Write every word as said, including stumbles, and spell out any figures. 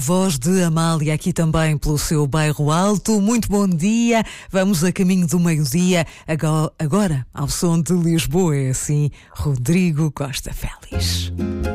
Voz de Amália aqui também pelo seu bairro alto. Muito bom dia. Vamos a caminho do meio-dia. Agora ao som de Lisboa. É assim, Rodrigo Costa Félix.